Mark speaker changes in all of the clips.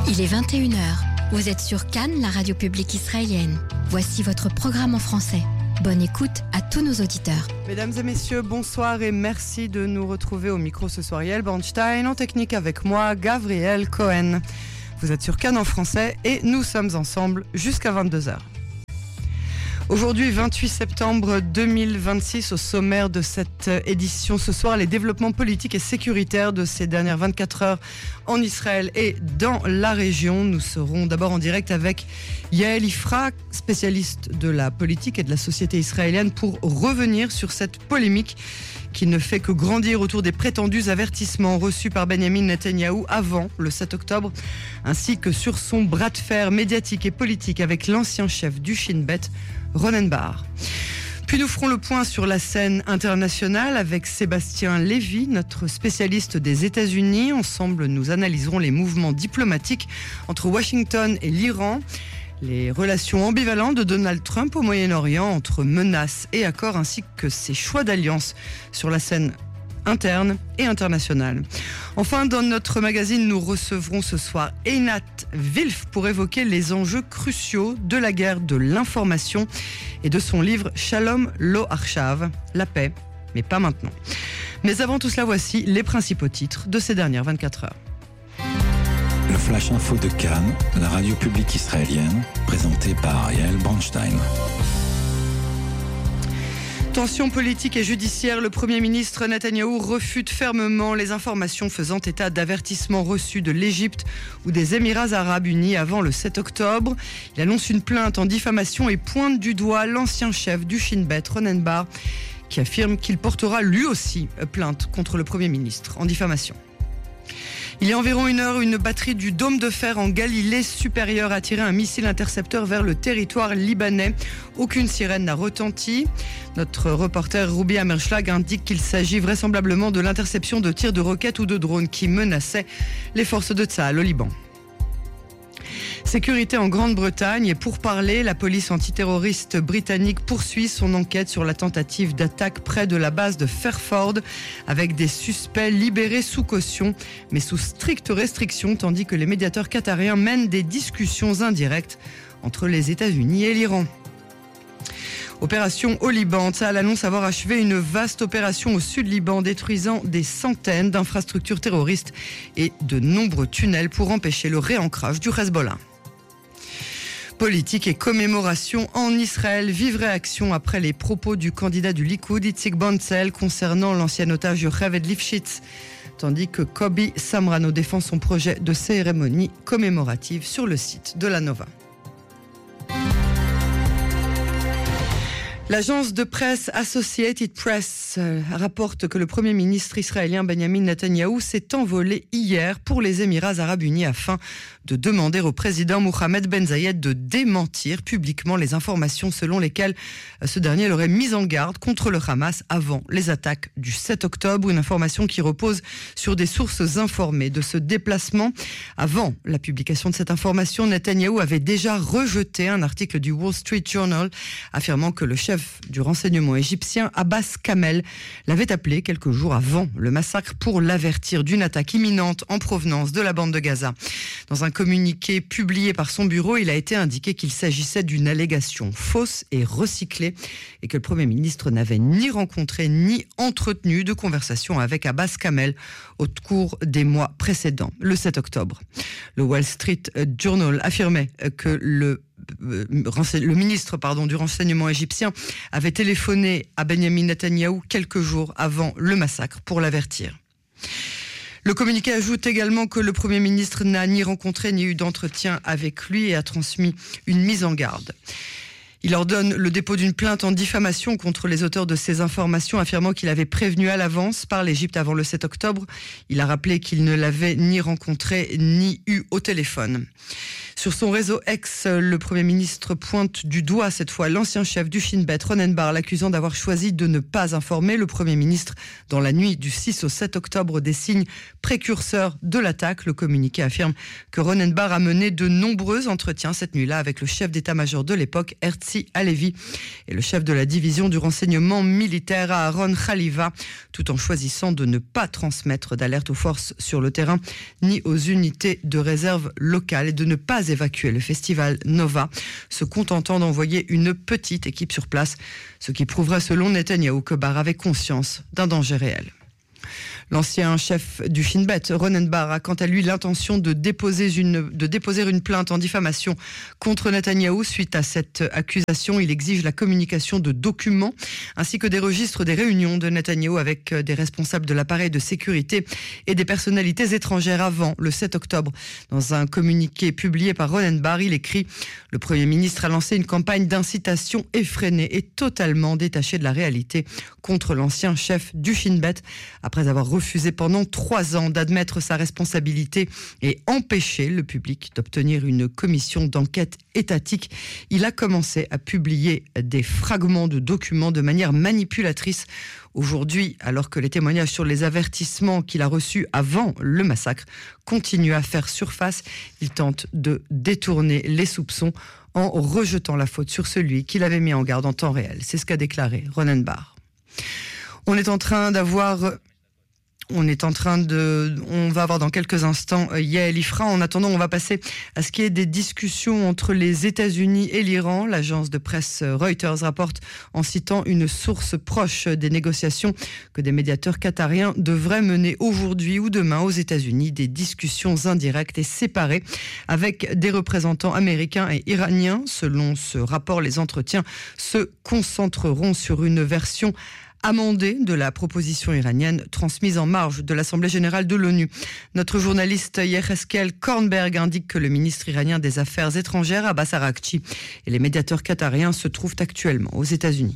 Speaker 1: Il est 21h. Vous êtes sur Cannes, la radio publique israélienne. Voici votre programme en français. Bonne écoute à tous nos auditeurs.
Speaker 2: Mesdames et messieurs, bonsoir et merci de nous retrouver au micro ce soir. Yael Bronstein, en technique avec moi, Gabriel Cohen. Vous êtes sur Cannes en français et nous sommes ensemble jusqu'à 22h. Aujourd'hui, 28 septembre 2026, au sommaire de cette édition ce soir, les développements politiques et sécuritaires de ces dernières 24 heures en Israël et dans la région. Nous serons d'abord en direct avec Yael Ifra, spécialiste de la politique et de la société israélienne, pour revenir sur cette polémique qui ne fait que grandir autour des prétendus avertissements reçus par Benjamin Netanyahou avant le 7 octobre, ainsi que sur son bras de fer médiatique et politique avec l'ancien chef du Shin Bet, Ronen Bar. Puis nous ferons le point sur la scène internationale avec Sébastien Lévy, notre spécialiste des États-Unis. Ensemble, nous analyserons les mouvements diplomatiques entre Washington et l'Iran, les relations ambivalentes de Donald Trump au Moyen-Orient entre menaces et accords, ainsi que ses choix d'alliance sur la scène interne et internationale. Enfin, dans notre magazine, nous recevrons ce soir Einat Wilf pour évoquer les enjeux cruciaux de la guerre de l'information et de son livre Shalom Lo Arshav, la paix, mais pas maintenant. Mais avant tout cela, voici les principaux titres de ces dernières 24 heures.
Speaker 3: Le Flash Info de Cannes, la radio publique israélienne, présenté par Yael Bronstein.
Speaker 2: Tension politique et judiciaire, le Premier ministre Netanyahou refute fermement les informations faisant état d'avertissements reçus de l'Égypte ou des Émirats arabes unis avant le 7 octobre. Il annonce une plainte en diffamation et pointe du doigt l'ancien chef du Shin Bet, Ronen Bar, qui affirme qu'il portera lui aussi plainte contre le Premier ministre en diffamation. Il y a environ une heure, une batterie du dôme de fer en Galilée supérieure a tiré un missile intercepteur vers le territoire libanais. Aucune sirène n'a retenti. Notre reporter Ruby Amerschlag indique qu'il s'agit vraisemblablement de l'interception de tirs de roquettes ou de drones qui menaçaient les forces de Tsahal au Liban. Sécurité en Grande-Bretagne et pour parler, la police antiterroriste britannique poursuit son enquête sur la tentative d'attaque près de la base de Fairford avec des suspects libérés sous caution mais sous strictes restrictions, tandis que les médiateurs qatariens mènent des discussions indirectes entre les États-Unis et l'Iran. Opération au Liban. Tsahal annonce avoir achevé une vaste opération au sud Liban, détruisant des centaines d'infrastructures terroristes et de nombreux tunnels pour empêcher le réancrage du Hezbollah. Politique et commémoration en Israël. Vive réaction après les propos du candidat du Likoud, Itzik Bancel, concernant l'ancien otage Yocheved Lifshitz, tandis que Kobi Samrano défend son projet de cérémonie commémorative sur le site de la Nova. L'agence de presse Associated Press rapporte que le Premier ministre israélien Benjamin Netanyahou s'est envolé hier pour les Émirats arabes unis afin de demander au président Mohamed Ben Zayed de démentir publiquement les informations selon lesquelles ce dernier l'aurait mis en garde contre le Hamas avant les attaques du 7 octobre. Une information qui repose sur des sources informées de ce déplacement. Avant la publication de cette information, Netanyahou avait déjà rejeté un article du Wall Street Journal affirmant que le chef du renseignement égyptien Abbas Kamel l'avait appelé quelques jours avant le massacre pour l'avertir d'une attaque imminente en provenance de la bande de Gaza. Dans un communiqué publié par son bureau, il a été indiqué qu'il s'agissait d'une allégation fausse et recyclée et que le Premier ministre n'avait ni rencontré ni entretenu de conversation avec Abbas Kamel au cours des mois précédents, le 7 octobre. Le Wall Street Journal affirmait que le ministre du renseignement égyptien avait téléphoné à Benjamin Netanyahou quelques jours avant le massacre pour l'avertir. Le communiqué ajoute également que le Premier ministre n'a ni rencontré ni eu d'entretien avec lui et a transmis une mise en garde. Il ordonne le dépôt d'une plainte en diffamation contre les auteurs de ces informations, affirmant qu'il avait prévenu à l'avance par l'Égypte avant le 7 octobre. Il a rappelé qu'il ne l'avait ni rencontré ni eu au téléphone. Sur son réseau X, le Premier ministre pointe du doigt cette fois l'ancien chef du Shin Bet, Ron Bar, l'accusant d'avoir choisi de ne pas informer le Premier ministre dans la nuit du 6 au 7 octobre des signes précurseurs de l'attaque. Le communiqué affirme que Ron Bar a mené de nombreux entretiens cette nuit-là avec le chef d'état-major de l'époque, Herzi Halevi, et le chef de la division du renseignement militaire, Aaron Khaliva, tout en choisissant de ne pas transmettre d'alerte aux forces sur le terrain ni aux unités de réserve locales et de ne pas évacuer le festival Nova, se contentant d'envoyer une petite équipe sur place, ce qui prouverait selon Netanyahou que Bar avait conscience d'un danger réel. L'ancien chef du Shin Bet, Ron Bar, a quant à lui l'intention de déposer une plainte en diffamation contre Netanyahou. Suite à cette accusation, il exige la communication de documents ainsi que des registres des réunions de Netanyahou avec des responsables de l'appareil de sécurité et des personnalités étrangères avant le 7 octobre. Dans un communiqué publié par Ron Bar, il écrit « Le Premier ministre a lancé une campagne d'incitation effrénée et totalement détachée de la réalité contre l'ancien chef du Shin Bet après avoir refusé pendant 3 ans d'admettre sa responsabilité et empêché le public d'obtenir une commission d'enquête étatique. Il a commencé à publier des fragments de documents de manière manipulatrice. Aujourd'hui, alors que les témoignages sur les avertissements qu'il a reçus avant le massacre continuent à faire surface, il tente de détourner les soupçons en rejetant la faute sur celui qui l'avait mis en garde en temps réel. C'est ce qu'a déclaré Ron Bar. On va avoir dans quelques instants Yael Ifra. En attendant, on va passer à ce qui est des discussions entre les États-Unis et l'Iran. L'agence de presse Reuters rapporte en citant une source proche des négociations que des médiateurs qatariens devraient mener aujourd'hui ou demain aux États-Unis des discussions indirectes et séparées avec des représentants américains et iraniens. Selon ce rapport, les entretiens se concentreront sur une version amendée de la proposition iranienne transmise en marge de l'Assemblée générale de l'ONU. Notre journaliste Yecheskel Kornberg indique que le ministre iranien des Affaires étrangères, Abbas Araghchi, et les médiateurs qatariens se trouvent actuellement aux États-Unis.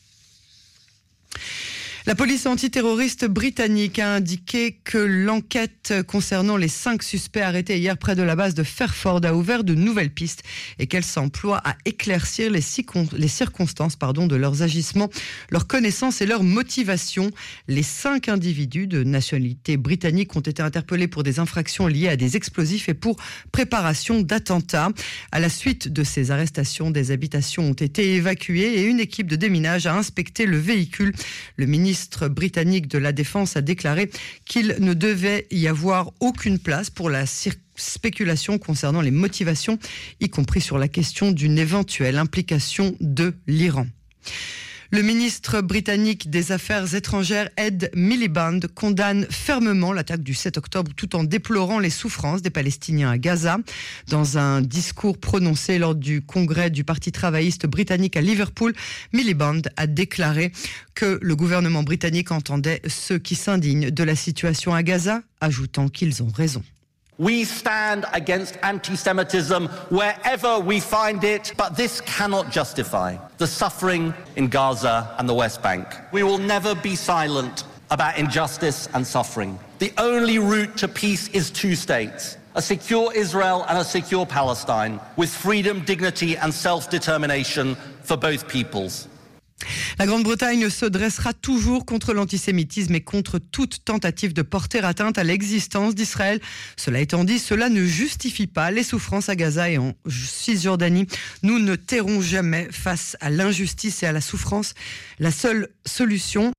Speaker 2: La police antiterroriste britannique a indiqué que l'enquête concernant les 5 suspects arrêtés hier près de la base de Fairford a ouvert de nouvelles pistes et qu'elle s'emploie à éclaircir les circonstances de leurs agissements, leurs connaissances et leurs motivations. Les 5 individus de nationalité britannique ont été interpellés pour des infractions liées à des explosifs et pour préparation d'attentats. À la suite de ces arrestations, des habitations ont été évacuées et une équipe de déminage a inspecté le véhicule. Le ministre britannique de la Défense a déclaré qu'il ne devait y avoir aucune place pour la spéculation concernant les motivations, y compris sur la question d'une éventuelle implication de l'Iran. Le ministre britannique des Affaires étrangères, Ed Miliband, condamne fermement l'attaque du 7 octobre tout en déplorant les souffrances des Palestiniens à Gaza. Dans un discours prononcé lors du congrès du Parti travailliste britannique à Liverpool, Miliband a déclaré que le gouvernement britannique entendait ceux qui s'indignent de la situation à Gaza, ajoutant qu'ils ont raison.
Speaker 4: We stand against anti-Semitism wherever we find it, but this cannot justify the suffering in Gaza and the West Bank. We will never be silent about injustice and suffering. The only route to peace is 2 states, a secure Israel and a secure Palestine, with freedom, dignity and self-determination for both peoples.
Speaker 2: La Grande-Bretagne se dressera toujours contre l'antisémitisme et contre toute tentative de porter atteinte à l'existence d'Israël. Cela étant dit, cela ne justifie pas les souffrances à Gaza et en Cisjordanie. Nous ne tairons jamais face à l'injustice et à la souffrance. La seule solution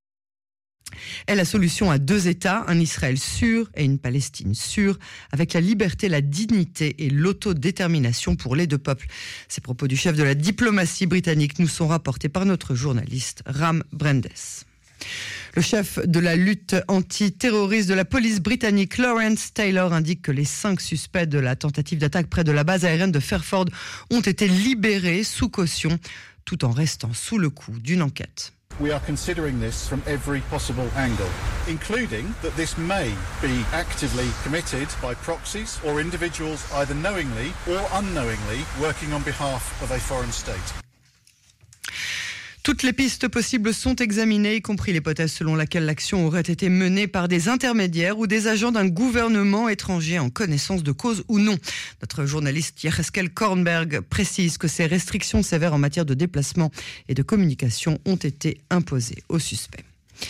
Speaker 2: est la solution à 2 États, un Israël sûr et une Palestine sûre, avec la liberté, la dignité et l'autodétermination pour les 2 peuples. Ces propos du chef de la diplomatie britannique nous sont rapportés par notre journaliste Ram Brandes. Le chef de la lutte antiterroriste de la police britannique, Lawrence Taylor, indique que les 5 suspects de la tentative d'attaque près de la base aérienne de Fairford ont été libérés sous caution, tout en restant sous le coup d'une enquête.
Speaker 5: We are considering this from every possible angle, including that this may be actively committed by proxies or individuals either knowingly or unknowingly working on behalf of a foreign state.
Speaker 2: Toutes les pistes possibles sont examinées, y compris l'hypothèse selon laquelle l'action aurait été menée par des intermédiaires ou des agents d'un gouvernement étranger en connaissance de cause ou non. Notre journaliste Yecheskel Kornberg précise que ces restrictions sévères en matière de déplacement et de communication ont été imposées aux suspects.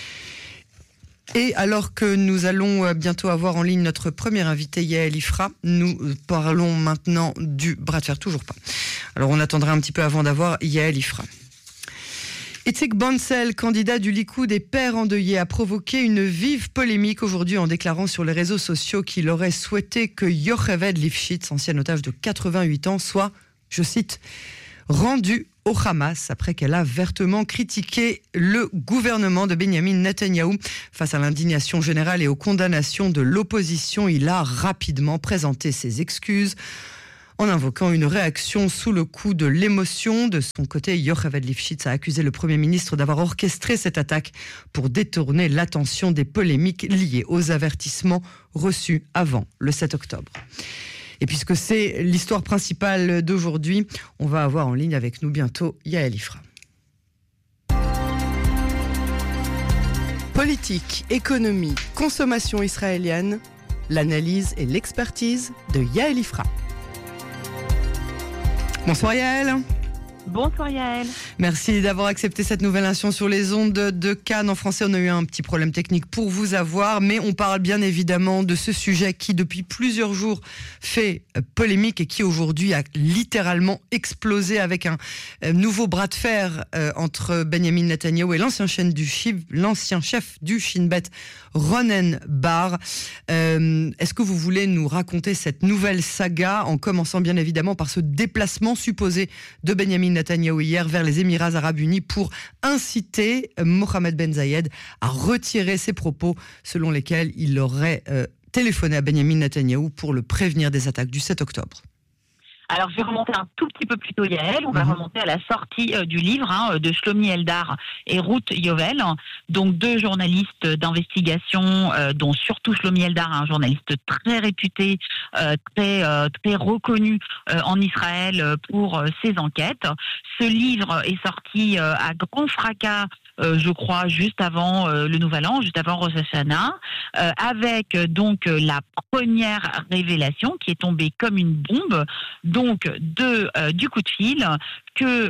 Speaker 2: Et alors que nous allons bientôt avoir en ligne notre premier invité, Yael Ifra, nous parlons maintenant du bras de fer, toujours pas. Alors on attendra un petit peu avant d'avoir Yael Ifra. Itzik Bansel, candidat du Likoud et père endeuillé, a provoqué une vive polémique aujourd'hui en déclarant sur les réseaux sociaux qu'il aurait souhaité que Yocheved Lifshitz, ancien otage de 88 ans, soit, je cite, rendu au Hamas après qu'elle a vertement critiqué le gouvernement de Benyamin Netanyahou. Face à l'indignation générale et aux condamnations de l'opposition, il a rapidement présenté ses excuses en invoquant une réaction sous le coup de l'émotion. De son côté, Yocheved Lifshitz a accusé le Premier ministre d'avoir orchestré cette attaque pour détourner l'attention des polémiques liées aux avertissements reçus avant le 7 octobre. Et puisque c'est l'histoire principale d'aujourd'hui, on va avoir en ligne avec nous bientôt Yael Ifra. Politique, économie, consommation israélienne, l'analyse et l'expertise de Yael Ifra. Bonsoir Yael.
Speaker 6: Bonsoir Yael.
Speaker 2: Merci d'avoir accepté cette nouvelle émission sur les ondes de Cannes. En français, on a eu un petit problème technique pour vous avoir, mais on parle bien évidemment de ce sujet qui, depuis plusieurs jours, fait polémique et qui aujourd'hui a littéralement explosé avec un nouveau bras de fer entre Benyamin Netanyahou et l'ancien chef du Shin Bet, Ronen Bar. Est-ce que vous voulez nous raconter cette nouvelle saga en commençant bien évidemment par ce déplacement supposé de Benyamin Netanyahou hier vers les Émirats Arabes Unis pour inciter Mohamed Ben Zayed à retirer ses propos selon lesquels il aurait téléphoné à Benyamin Netanyahou pour le prévenir des attaques du 7 octobre.
Speaker 6: Alors, je vais remonter un tout petit peu plus tôt, Yael. On va remonter à la sortie du livre de Shlomi Eldar et Ruth Yovel, donc deux journalistes d'investigation, dont surtout Shlomi Eldar, un journaliste très réputé, très reconnu en Israël pour ses enquêtes. Ce livre est sorti à grand fracas, je crois, juste avant le Nouvel An, juste avant Rosh Hashanah, avec donc la première révélation qui est tombée comme une bombe, donc du coup de fil que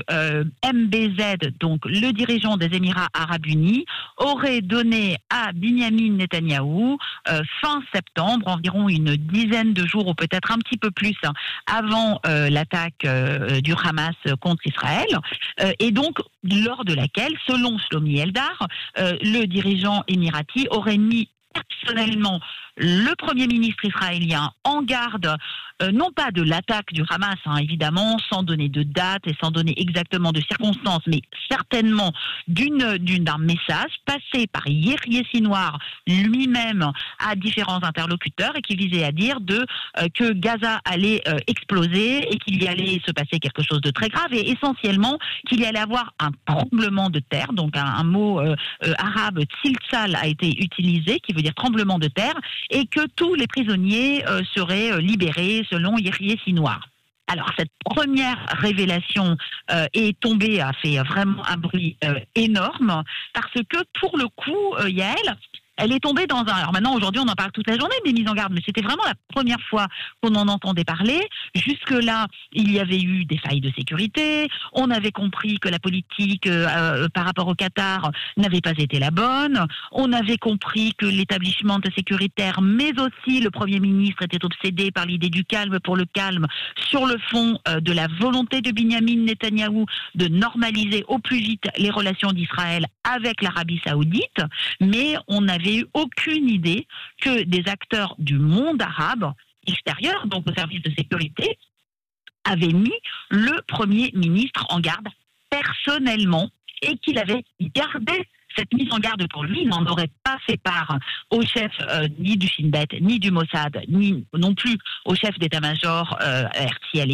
Speaker 6: MBZ, donc le dirigeant des Émirats Arabes Unis, aurait donné à Binyamin Netanyahou fin septembre, environ une dizaine de jours ou peut-être un petit peu plus avant l'attaque du Hamas contre Israël, et donc lors de laquelle, selon Shlomi Eldar, le dirigeant émirati aurait mis personnellement le Premier ministre israélien en garde, non pas de l'attaque du Hamas, évidemment, sans donner de date et sans donner exactement de circonstances, mais certainement d'un message passé par Yehia Sinwar lui-même à différents interlocuteurs et qui visait à dire que Gaza allait exploser et qu'il y allait se passer quelque chose de très grave et essentiellement qu'il y allait avoir un tremblement de terre, donc un mot arabe, tsiltsal, a été utilisé, qui veut dire tremblement de terre, et que tous les prisonniers seraient libérés selon Yehia Sinwar. Alors, cette première révélation est tombée, a fait vraiment un bruit énorme, parce que pour le coup, Yael, elle est tombée dans un... Alors maintenant, aujourd'hui, on en parle toute la journée des mises en garde, mais c'était vraiment la première fois qu'on en entendait parler. Jusque-là, il y avait eu des failles de sécurité. On avait compris que la politique par rapport au Qatar n'avait pas été la bonne. On avait compris que l'établissement sécuritaire, mais aussi le Premier ministre, était obsédé par l'idée du calme pour le calme, sur le fond de la volonté de Binyamin Netanyahou de normaliser au plus vite les relations d'Israël avec l'Arabie Saoudite. Mais on n'avait eu aucune idée que des acteurs du monde arabe extérieur, donc au service de sécurité, avaient mis le Premier ministre en garde personnellement et qu'il avait gardé cette mise en garde pour lui. Il n'en aurait pas fait part au chef ni du Shin Bet, ni du Mossad, ni non plus au chef d'état-major Herzi Halevi.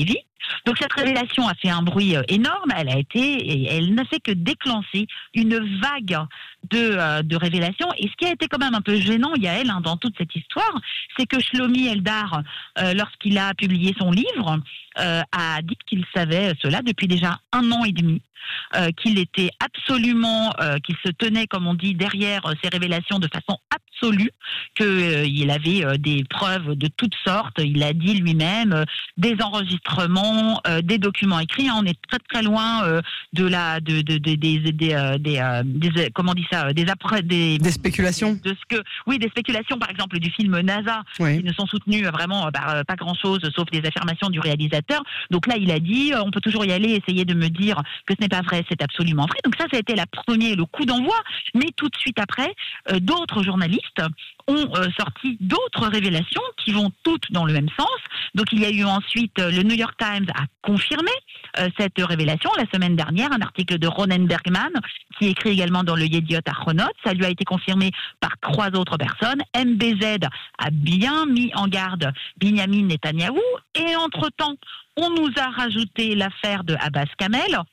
Speaker 6: Donc cette révélation a fait un bruit énorme. Elle n'a fait que déclencher une vague de révélations. Et ce qui a été quand même un peu gênant, Yael, dans toute cette histoire, c'est que Shlomi Eldar, lorsqu'il a publié son livre, a dit qu'il savait cela depuis déjà 1 an et demi. Qu'il était absolument, qu'il se tenait, comme on dit, derrière ces révélations de façon absolue, qu'il avait des preuves de toutes sortes. Il a dit lui-même des enregistrements, des documents écrits. On est très très loin de la des comment on dit ça, des spéculations. Des spéculations, par exemple du film NASA, qui ne sont soutenues vraiment par pas grand chose, sauf des affirmations du réalisateur. Donc là, il a dit, on peut toujours y aller, essayer de me dire que ce n'est pas vrai, c'est absolument vrai. Donc ça a été le coup d'envoi. Mais tout de suite après, d'autres journalistes ont sorti d'autres révélations qui vont toutes dans le même sens. Donc il y a eu ensuite, le New York Times a confirmé cette révélation la semaine dernière, un article de Ronen Bergman qui écrit également dans le Yediot Ahronot. Ça lui a été confirmé par 3 autres personnes. MBZ a bien mis en garde Binyamin Netanyahou, et entre-temps, on nous a rajouté l'affaire de Abbas Kamel,